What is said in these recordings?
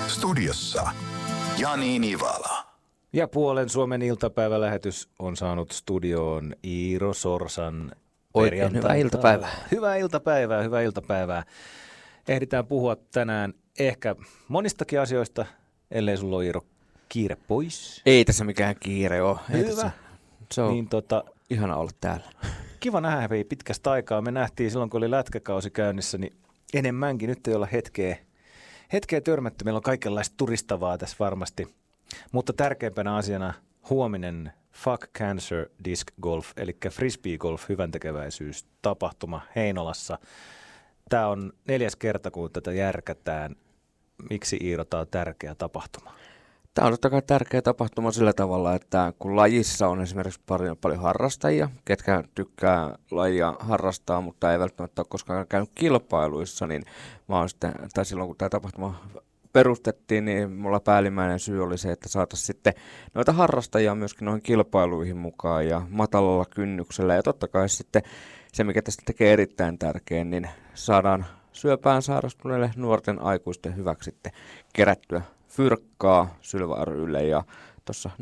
Studiossa Jani Nivala. Ja Puolen Suomen iltapäivälähetys on saanut studioon Iiro Sorsan. Oikein hyvää iltapäivää. Hyvää iltapäivää. Ehditään puhua tänään ehkä monistakin asioista, ellei sulla ole, Iiro, kiire pois. Ei tässä mikään kiire ole. Hyvä. Se on ihana olla täällä. Kiva nähdä pitkästä aikaa. Me nähtiin silloin, kun oli lätkäkausi käynnissä, niin enemmänkin. Nyt ei olla hetkeä törmätty. Meillä on kaikenlaista turistavaa tässä varmasti. Mutta tärkeimpänä asiana huominen Fuck Cancer Disc Golf, eli Frisbee Golf hyväntekeväisyystapahtuma Heinolassa. Tämä on 4. kerta, kun tätä järkätään. Miksi, Iiro, tämä on tärkeä tapahtuma? Tämä on totta kai tärkeä tapahtuma sillä tavalla, että kun lajissa on esimerkiksi paljon harrastajia, ketkä tykkää lajia harrastaa, mutta ei välttämättä ole koskaan käynyt kilpailuissa, niin silloin kun tämä tapahtuma perustettiin, niin mulla päällimmäinen syy oli se, että saataisiin sitten noita harrastajia myöskin noihin kilpailuihin mukaan ja matalalla kynnyksellä. Ja totta kai sitten se, mikä tästä tekee erittäin tärkeän, niin saadaan syöpään sairastuneille nuorten aikuisten hyväksi sitten kerättyä fyrkkaa Sylva ry:lle. Ja tuossa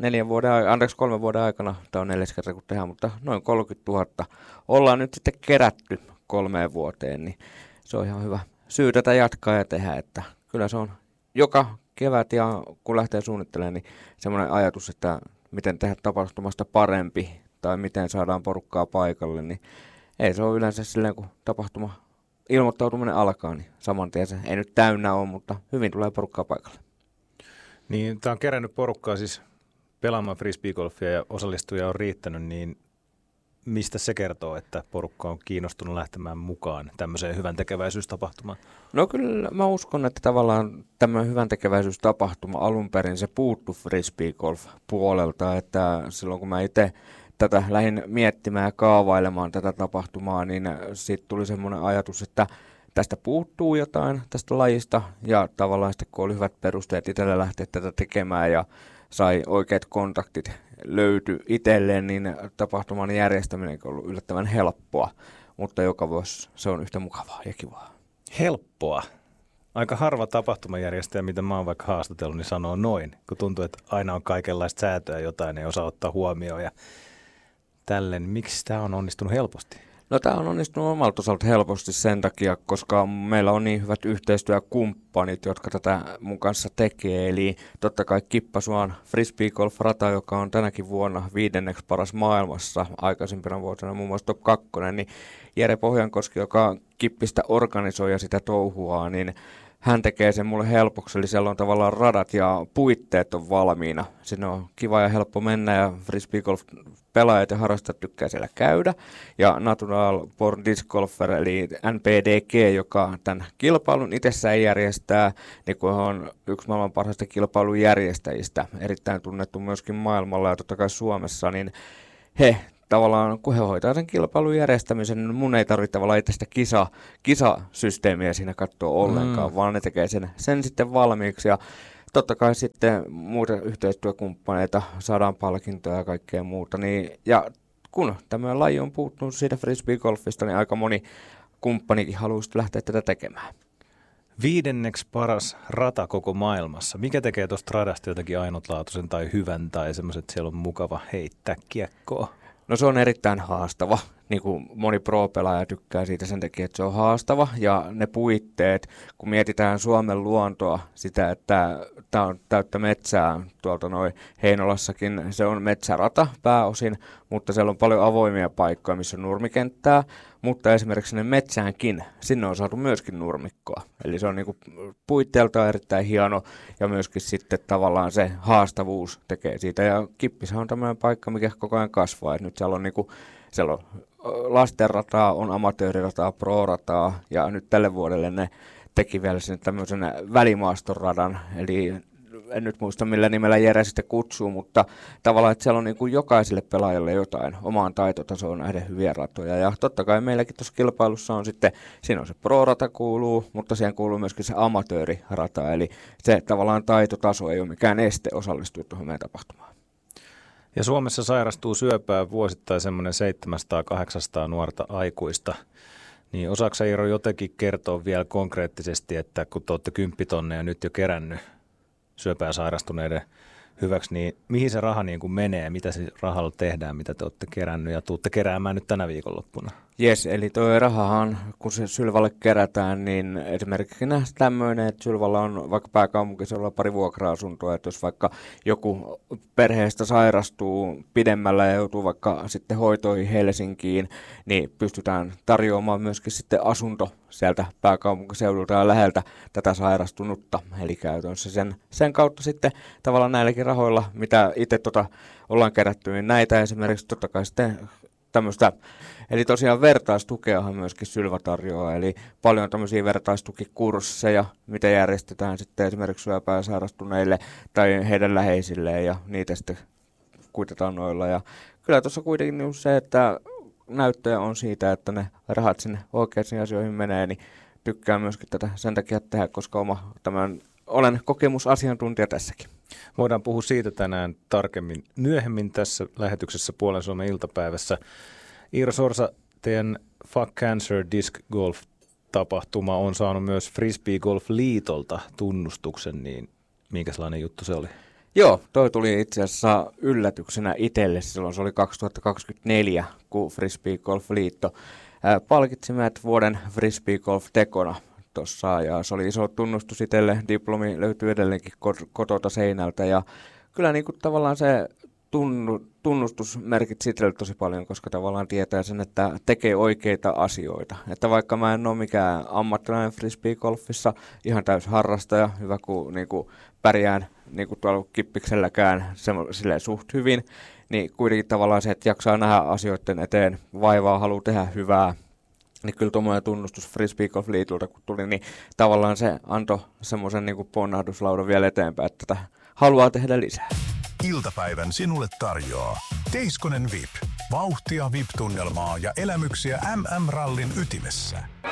3 vuoden aikana, tämä on 4. kerta kun tehdään, mutta noin 30 000 ollaan nyt sitten kerätty 3 vuoteen, niin se on ihan hyvä syy tätä jatkaa ja tehdä, että kyllä se on joka kevät ja kun lähtee suunnittelemaan, niin semmoinen ajatus, että miten tehdä tapahtumasta parempi tai miten saadaan porukkaa paikalle, niin ei se ole yleensä silleen, kun tapahtuma ilmoittautuminen alkaa, niin saman tien se ei nyt täynnä ole, mutta hyvin tulee porukkaa paikalle. Niin, tämä on kerännyt porukkaa siis pelaamaan frisbeegolfia ja osallistujia on riittänyt, niin mistä se kertoo, että porukka on kiinnostunut lähtemään mukaan tämmöiseen hyväntekeväisyystapahtumaan? No kyllä mä uskon, että tavallaan tämmöinen hyväntekeväisyystapahtuma alun perin se puuttu frisbeegolf-puolelta, että silloin kun mä itse tätä lähdin miettimään ja kaavailemaan tätä tapahtumaa, niin siitä tuli semmoinen ajatus, että tästä puuttuu jotain tästä lajista ja tavallaan sitten kun oli hyvät perusteet itselle lähteä tätä tekemään ja sai oikeat kontaktit löytyi itselleen, niin tapahtuman järjestäminen on ollut yllättävän helppoa, mutta joka vuosi se on yhtä mukavaa ja kivaa. Helppoa? Aika harva tapahtumajärjestäjä, mitä mä oon vaikka haastatellut, niin sanoo noin, kun tuntuu, että aina on kaikenlaista säätöä, jotain ei osaa ottaa huomioon ja tälleen. Miksi tämä on onnistunut helposti? No tämä on onnistunut omalta osalta helposti sen takia, koska meillä on niin hyvät yhteistyökumppanit, jotka tätä mun kanssa tekee. Eli totta kai Kippasuan frisbeegolf-rata, joka on tänäkin vuonna 5. paras maailmassa, aikaisempina vuosina muun muassa top 2, niin Jere Pohjankoski, joka Kippistä organisoi ja sitä touhuaa, niin hän tekee sen mulle helpoksi, eli siellä on tavallaan radat ja puitteet on valmiina. Sinne on kiva ja helppo mennä ja frisbeegolf-pelaajat ja harrastajat tykkää siellä käydä. Ja Natural Born Disc Golfer eli NPDG, joka tämän kilpailun itsessään järjestää, niin kun on yksi maailman parhaista kilpailun järjestäjistä, erittäin tunnettu myöskin maailmalla ja totta kai Suomessa, niin he tavallaan, kun he hoitaa sen kilpailun järjestämisen, niin mun ei tarvitse tavallaan itse sitä kisasysteemiä siinä katsoa ollenkaan, vaan ne tekee sen sitten valmiiksi. Ja totta kai sitten muita yhteistyökumppaneita, saadaan palkintoja ja kaikkea muuta. Niin, ja kun tämä laji on puuttunut siitä frisbeegolfista, niin aika moni kumppanikin haluaisi lähteä tätä tekemään. 5. paras rata koko maailmassa. Mikä tekee tuosta radasta jotenkin ainutlaatuisen tai hyvän tai semmoiset, että siellä on mukava heittää kiekkoa? No se on erittäin haastava, niin kuin moni pro-pelaaja tykkää siitä sen takia, että se on haastava. Ja ne puitteet, kun mietitään Suomen luontoa, sitä, että tämä on täyttä metsää, tuolta noin Heinolassakin se on metsärata pääosin, mutta siellä on paljon avoimia paikkoja, missä on nurmikenttää, mutta esimerkiksi sinne metsäänkin, sinne on saatu myöskin nurmikkoa. Eli se on niin kuin puitteeltaan erittäin hieno ja myöskin sitten tavallaan se haastavuus tekee siitä. Ja Kippishän on tämmöinen paikka, mikä koko ajan kasvaa. Et nyt siellä on lastenrataa, on amatöörirataa, pro-rataa ja nyt tälle vuodelle ne teki vielä sinne tämmöisen välimaastonradan, eli en nyt muista millä nimellä Jere sitten kutsuu, mutta tavallaan, että siellä on niin kuin jokaiselle pelaajalle jotain omaan taitotasoon nähden hyviä ratoja. Ja totta kai meilläkin tuossa kilpailussa on sitten, siinä on se pro-rata kuuluu, mutta siihen kuuluu myöskin se amatöörirata, eli se tavallaan taitotaso ei ole mikään este osallistua tuohon meidän tapahtumaan. Ja Suomessa sairastuu syöpää vuosittain semmoinen 700-800 nuorta aikuista. Niin osaatko Iiro jotenkin kertoa vielä konkreettisesti, että kun te olette 10 tonneja nyt jo kerännyt syöpää sairastuneiden hyväksi, niin mihin se raha niin kuin menee, mitä se rahalla tehdään, mitä te olette kerännyt ja tuutte keräämään nyt tänä viikonloppuna? Jes, eli tuo rahahan, kun se Sylvalle kerätään, niin esimerkiksi tämmöinen, että Sylvalla on vaikka pääkaupunkiseudulla pari vuokra-asuntoa, että jos vaikka joku perheestä sairastuu pidemmällä ja joutuu vaikka sitten hoitoihin Helsinkiin, niin pystytään tarjoamaan myöskin sitten asunto sieltä pääkaupunkiseudulta ja läheltä tätä sairastunutta. Eli käytännössä sen kautta sitten tavallaan näilläkin rahoilla, mitä itse ollaan kerätty, niin näitä esimerkiksi totta kai sitten tämmöistä, eli tosiaan vertaistukeahan myöskin Sylvä tarjoaa, eli paljon tämmöisiä vertaistukikursseja, mitä järjestetään sitten esimerkiksi syöpään sairastuneille tai heidän läheisilleen, ja niitä sitten kuitataan noilla. Ja kyllä tuossa kuitenkin se, että näyttöjä on siitä, että ne rahat sinne oikeisiin asioihin menee, niin tykkään myöskin tätä sen takia tehdä, koska olen kokemusasiantuntija tässäkin. Voidaan puhua siitä tänään tarkemmin myöhemmin tässä lähetyksessä Puolen Suomen iltapäivässä. Iiro Sorsa, teidän Fuck Cancer Disc Golf-tapahtuma on saanut myös Frisbee Golf Liitolta tunnustuksen, niin minkälainen juttu se oli? Joo, toi tuli itse asiassa yllätyksenä itselle. Silloin se oli 2024, kun Frisbee Golf Liitto palkitsi meidät vuoden Frisbee Golf-tekona tuossa, ja se oli iso tunnustus itselle. Diplomi löytyy edelleenkin kotota seinältä, ja kyllä niin kuin tavallaan se tunnustus merkitsi itselle tosi paljon, koska tavallaan tietää sen, että tekee oikeita asioita. Että vaikka mä en ole mikään ammattilainen frisbee-golfissa, ihan täys harrastaja, hyvä kun niinku pärjään niinku tuolla kippikselläkään silleen suht hyvin, niin kuitenkin tavallaan se, että jaksaa nähdä asioiden eteen vaivaa, haluaa tehdä hyvää, niin kyllä tuommoinen tunnustus Frisbee Golf Liitolta kun tuli, niin tavallaan se antoi semmoisen niinku ponnahduslaudan vielä eteenpäin, että tätä haluaa tehdä lisää. Iltapäivän sinulle tarjoaa Teiskonen VIP. Vauhtia, VIP-tunnelmaa ja elämyksiä MM-rallin ytimessä.